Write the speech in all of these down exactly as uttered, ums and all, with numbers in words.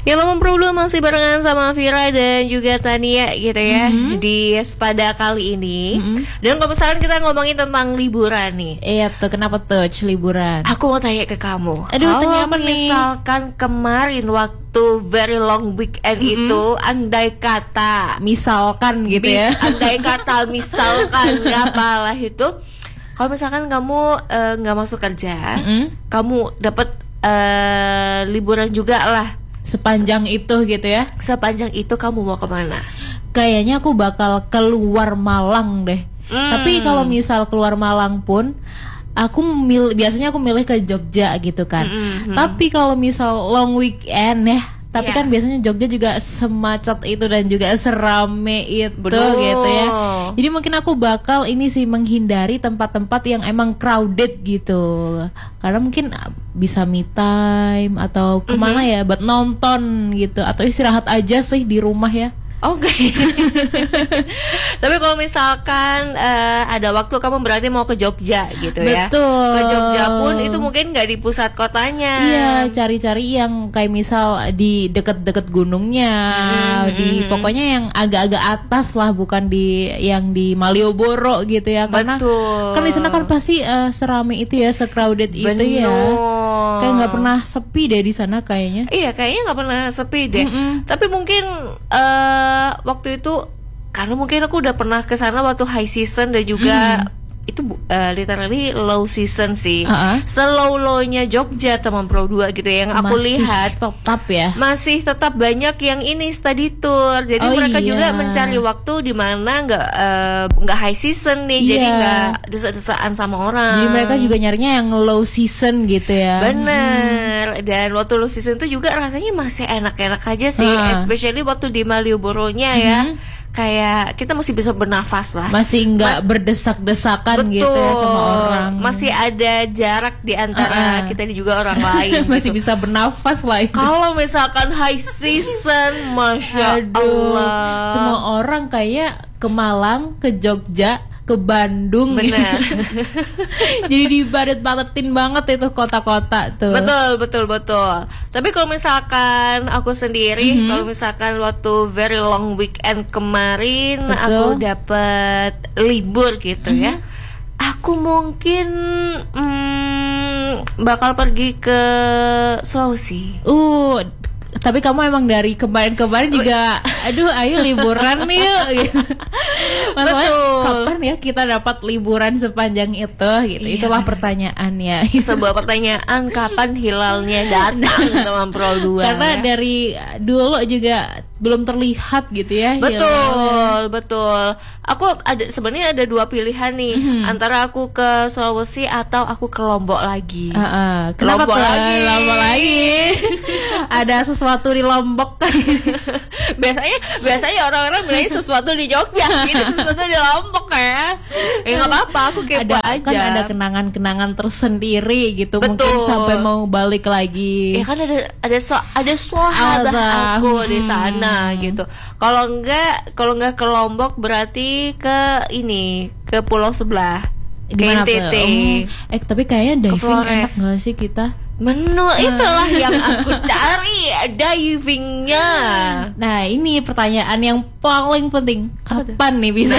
Ya teman Pro dua masih barengan sama Vira dan juga Tania gitu ya, mm-hmm. di Sepada kali ini. Mm-hmm. Dan kalau misalnya kita ngomongin tentang liburan nih. Iya tuh, kenapa tuh liburan? Aku mau tanya ke kamu. Aduh, kalau apa nih? Misalkan kemarin waktu very long weekend mm-hmm. itu, andai kata, misalkan gitu bis, ya. Andai kata misalkan apalah itu, kalau misalkan kamu nggak uh, masuk kerja, mm-hmm. kamu dapat uh, liburan juga lah. Sepanjang itu gitu ya. Sepanjang itu kamu mau kemana? Kayaknya aku bakal keluar Malang deh. Hmm. Tapi kalau misal keluar Malang pun aku mil- biasanya aku milih ke Jogja gitu kan. Hmm, hmm. Tapi kalau misal long weekend ya, tapi yeah. kan biasanya Jogja juga semacet itu dan juga serame itu. Betul. Gitu ya. Jadi mungkin aku bakal ini sih menghindari tempat-tempat yang emang crowded gitu. Karena mungkin bisa me time atau kemana mm-hmm. ya buat nonton gitu, atau istirahat aja sih di rumah ya. Oke. Okay. Tapi kalau misalkan uh, ada waktu kamu berarti mau ke Jogja gitu. Betul. Ya. Ke Jogja pun itu mungkin nggak di pusat kotanya. Iya, cari-cari yang kayak misal di deket-deket gunungnya, hmm, di hmm. pokoknya yang agak-agak atas lah, bukan di yang di Malioboro gitu ya. Karena betul. Kan di sana kan pasti uh, serame itu ya, secrowded itu ya. Kayak nggak pernah sepi deh di sana kayaknya. Iya, kayaknya nggak pernah sepi deh. Mm-mm. Tapi mungkin uh, waktu itu karena mungkin aku udah pernah ke sana waktu high season dan juga hmm. itu uh, literally low season sih. Uh-huh. Slow-lownya Jogja teman Pro dua gitu ya, yang aku masih lihat tetap ya. Masih tetap banyak yang ini study tour. Jadi oh mereka iya. juga mencari waktu di mana enggak enggak uh, high season nih. Iya. Jadi enggak desa-desaan sama orang. Jadi mereka juga nyarinya yang low season gitu ya. Bener. Hmm. Dan waktu low season itu juga rasanya masih enak-enak aja sih, uh. especially waktu di Malioboro-nya hmm. ya. Kayak kita masih bisa bernafas lah. Masih enggak Mas, berdesak-desakan gitu ya sama orang. Masih ada jarak di antara uh-uh. kita dan juga orang lain. Masih gitu. bisa bernafas lah. Kalau misalkan high season, Masya Aduh, Allah. Semua orang kayak ke Malang, ke Jogja, ke Bandung. Benar. Jadi dibadet-badetin banget itu kota-kota tuh. Betul, betul, betul. Tapi kalau misalkan aku sendiri, mm-hmm. kalau misalkan waktu very long weekend kemarin, betul. Aku dapat libur gitu mm-hmm. ya. Aku mungkin hmm, bakal pergi ke Sulawesi. Uh, tapi kamu emang dari kemarin-kemarin juga aduh ayo liburan nih yuk gitu. Masalahnya kapan ya kita dapat liburan sepanjang itu gitu. Iya, itulah pertanyaannya. Sebuah pertanyaan, kapan hilalnya datang teman Pro dua. Karena ya? Dari dulu juga belum terlihat gitu ya. Betul, hilalnya. betul. Aku ada sebenarnya ada dua pilihan nih, mm-hmm. antara aku ke Sulawesi atau aku ke Lombok lagi. Uh-uh. Kenapa Lombok tuh? lagi? Lombok lagi. Ada sesuatu di Lombok kan? biasanya biasanya orang-orang bilangnya sesuatu di Jogja, ini sesuatu di Lombok ya. Ya nggak apa-apa, aku kepo ada, aja. Kan ada kenangan-kenangan tersendiri gitu. Betul. Mungkin sampai mau balik lagi. Ya kan ada ada so, ada sahabat aku di sana hmm. gitu. Kalau enggak kalau enggak ke Lombok berarti ke ini, ke pulau sebelah. Gimana ke N T T. Um, eh tapi kayaknya diving enak gak sih kita? Menu itulah yang aku cari, divingnya. Nah ini pertanyaan yang paling penting, kapan nih bisa?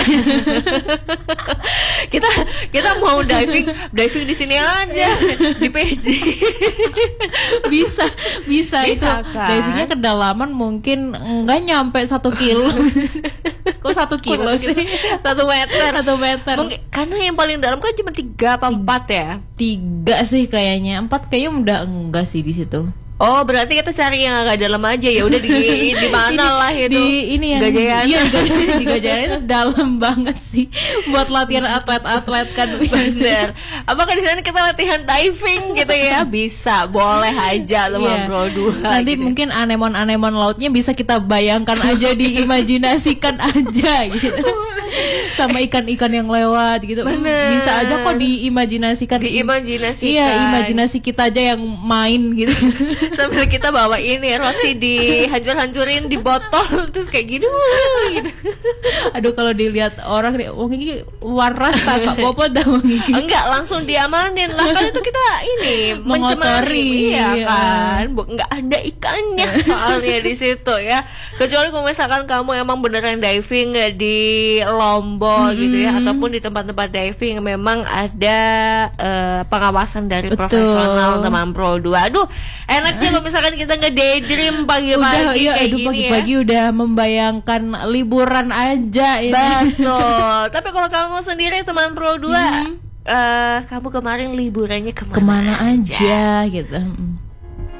kita kita mau diving diving di sini aja, di P J. bisa bisa, bisa itu kan? Divingnya kedalaman mungkin enggak nyampe satu kilo. Kok satu kilo sih? Satu meter. Satu meter. Mungkin, karena yang paling dalam kan cuma tiga apa empat ya? Tiga sih kayaknya, empat kayaknya udah enggak sih di situ. Oh berarti kita cari yang agak dalam aja ya. Udah di di mana lah itu? Di ini yang Gajayan. Iya, di Gajayan itu dalam banget sih buat latihan atlet-atlet kan. Bener. Apakah di sana kita latihan diving gitu ya? Bisa, boleh aja teman yeah. Pro dua. Nanti gitu. Mungkin anemon-anemon lautnya bisa kita bayangkan aja, diimajinasikan aja gitu. sama ikan-ikan yang lewat gitu. Bener. Bisa aja kok diimajinasikan. Diimajinasikan. Iya, imajinasi kita aja yang main gitu. Sambil kita bawa ini roti dihancur-hancurin di botol terus kayak gini. Gitu. Aduh, kalau dilihat orang nih, wong ini waras tak kak popo dah wong ini. Enggak, langsung diamanin lah, kan itu kita ini mencemari, iya kan, Bu, nggak ada ikannya soalnya di situ ya. Kecuali kalau misalkan kamu emang beneran diving di Lombok hmm. gitu ya, ataupun di tempat-tempat diving yang memang ada uh, pengawasan dari Betul. profesional teman pro dua. Aduh, enaknya kalau misalkan kita nge-daydream pagi-pagi iya, kayak aduh, gini pagi-pagi ya. udah membayangkan liburan aja ini. Betul. Tapi kalau kamu sendiri teman pro dua, hmm. uh, kamu kemarin liburannya kemana, kemana aja? aja gitu.